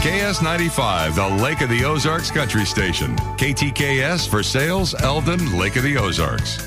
KS95, the Lake of the Ozarks Country Station. KTKS for sales, Eldon, Lake of the Ozarks.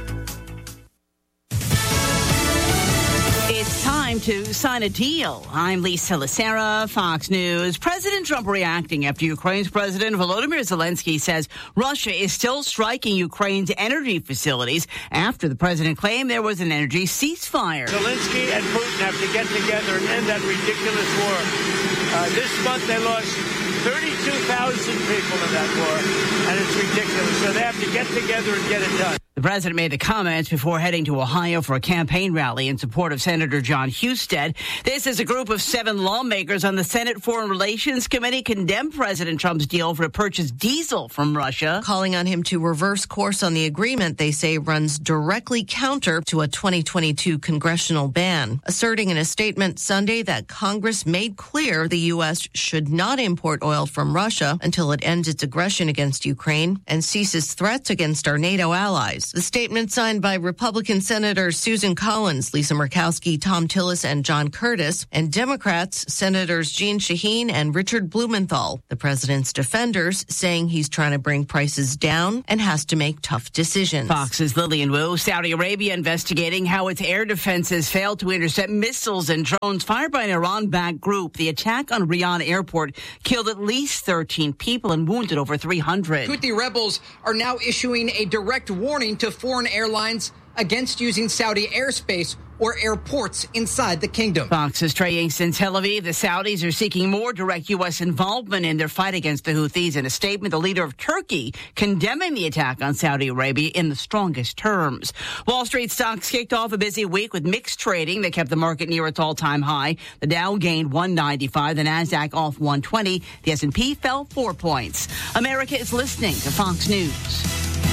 It's time to sign a deal. I'm Lisa Lacera, Fox News. President Trump reacting after Ukraine's President Volodymyr Zelensky says Russia is still striking Ukraine's energy facilities after the president claimed there was an energy ceasefire. Zelensky and Putin have to get together and end that ridiculous war. This month they lost 32,000 people in that war, and it's ridiculous. So they have to get together and get it done. The president made the comments before heading to Ohio for a campaign rally in support of Senator John Husted. This is a group of 7 lawmakers on the Senate Foreign Relations Committee condemned President Trump's deal to purchase diesel from Russia, calling on him to reverse course on the agreement they say runs directly counter to a 2022 congressional ban, asserting in a statement Sunday that Congress made clear the U.S. should not import oil from Russia until it ends its aggression against Ukraine and ceases threats against our NATO allies. The statement signed by Republican Senators Susan Collins, Lisa Murkowski, Tom Tillis, and John Curtis, and Democrats Senators Jeanne Shaheen and Richard Blumenthal. The president's defenders saying he's trying to bring prices down and has to make tough decisions. Fox's Lillian Wu. Saudi Arabia investigating how its air defenses failed to intercept missiles and drones fired by an Iran-backed group. The attack on Riyadh airport killed at least 13 people and wounded over 300. Houthi rebels are now issuing a direct warning to foreign airlines against using Saudi airspace or airports inside the kingdom. Fox's Trey Inks in Tel Aviv. The Saudis are seeking more direct U.S. involvement in their fight against the Houthis. In a statement, the leader of Turkey condemning the attack on Saudi Arabia in the strongest terms. Wall Street stocks kicked off a busy week with mixed trading that kept the market near its all-time high. The Dow gained 195, the Nasdaq off 120. The S&P fell 4 points. America is listening to Fox News.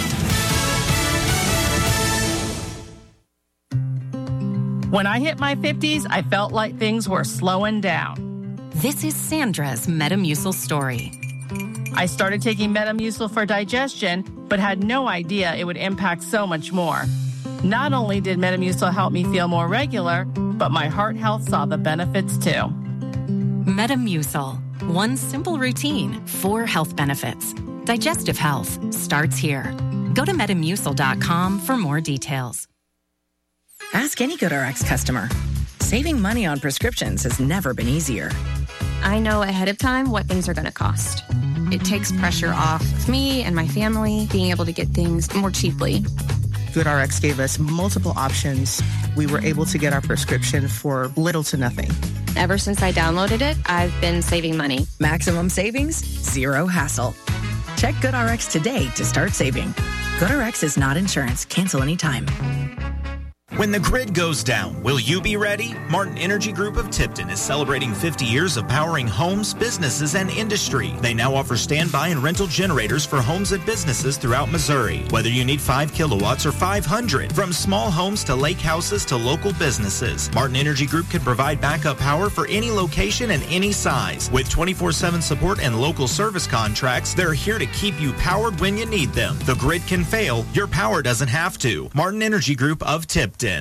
When I hit my 50s, I felt like things were slowing down. This is Sandra's Metamucil story. I started taking Metamucil for digestion, but had no idea it would impact so much more. Not only did Metamucil help me feel more regular, but my heart health saw the benefits too. Metamucil. One simple routine, 4 health benefits. Digestive health starts here. Go to Metamucil.com for more details. Ask any GoodRx customer. Saving money on prescriptions has never been easier. I know ahead of time what things are going to cost. It takes pressure off me and my family being able to get things more cheaply. GoodRx gave us multiple options. We were able to get our prescription for little to nothing. Ever since I downloaded it, I've been saving money. Maximum savings, zero hassle. Check GoodRx today to start saving. GoodRx is not insurance. Cancel anytime. When the grid goes down, will you be ready? Martin Energy Group of Tipton is celebrating 50 years of powering homes, businesses, and industry. They now offer standby and rental generators for homes and businesses throughout Missouri. Whether you need 5 kilowatts or 500, from small homes to lake houses to local businesses, Martin Energy Group can provide backup power for any location and any size. With 24/7 support and local service contracts, they're here to keep you powered when you need them. The grid can fail, your power doesn't have to. Martin Energy Group of Tipton.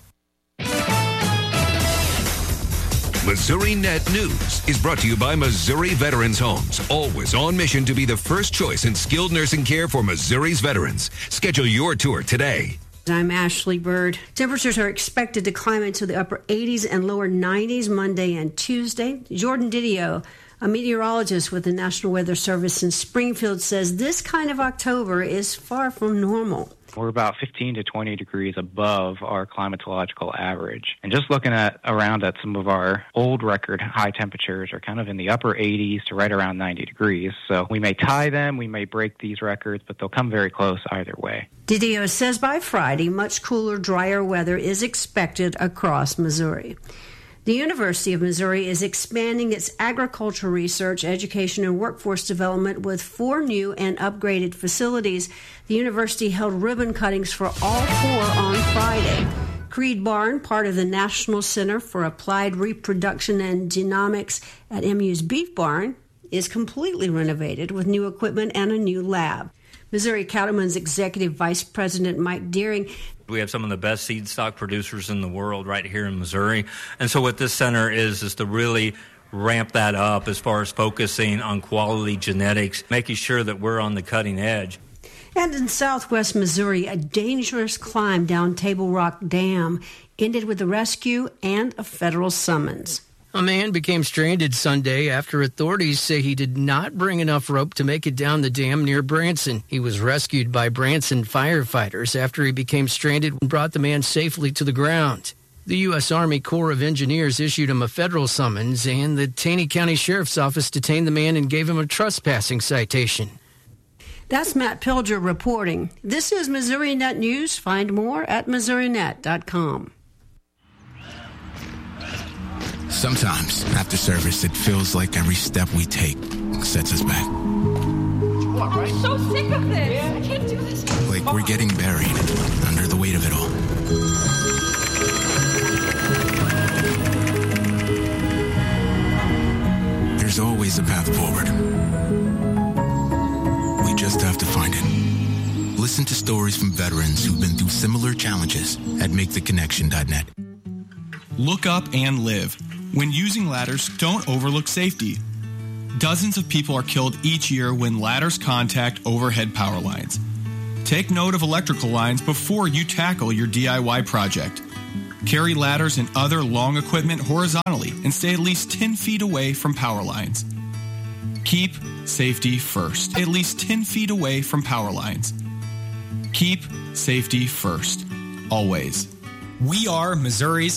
Missouri Net News is brought to you by Missouri Veterans Homes, always on mission to be the first choice in skilled nursing care for Missouri's veterans. Schedule your tour today. I'm Ashley Bird. Temperatures are expected to climb into the upper 80s and lower 90s Monday and Tuesday. Jordan Didio, a meteorologist with the National Weather Service in Springfield, says this kind of October is far from normal. We're about 15 to 20 degrees above our climatological average. And just looking around at some of our old record high temperatures are kind of in the upper 80s to right around 90 degrees. So we may tie them, we may break these records, but they'll come very close either way. Didio says by Friday, much cooler, drier weather is expected across Missouri. The University of Missouri is expanding its agriculture research, education, and workforce development with 4 new and upgraded facilities. The university held ribbon cuttings for all 4 on Friday. Creed Barn, part of the National Center for Applied Reproduction and Genomics at MU's Beef Barn, is completely renovated with new equipment and a new lab. Missouri Cattlemen's Executive Vice President Mike Deering. We have some of the best seed stock producers in the world right here in Missouri. And so what this center is to really ramp that up as far as focusing on quality genetics, making sure that we're on the cutting edge. And in southwest Missouri, a dangerous climb down Table Rock Dam ended with a rescue and a federal summons. A man became stranded Sunday after authorities say he did not bring enough rope to make it down the dam near Branson. He was rescued by Branson firefighters after he became stranded and brought the man safely to the ground. The U.S. Army Corps of Engineers issued him a federal summons, and the Taney County Sheriff's Office detained the man and gave him a trespassing citation. That's Matt Pilger reporting. This is Missouri Net News. Find more at MissouriNet.com. Sometimes, after service, it feels like every step we take sets us back. I'm so sick of this. I can't do this. Like we're getting buried under the weight of it all. There's always a path forward. We just have to find it. Listen to stories from veterans who've been through similar challenges at MakeTheConnection.net. Look up and live. When using ladders, don't overlook safety. Dozens of people are killed each year when ladders contact overhead power lines. Take note of electrical lines before you tackle your DIY project. Carry ladders and other long equipment horizontally and stay at least 10 feet away from power lines. Keep safety first. At least 10 feet away from power lines. Keep safety first. Always. We are Missouri's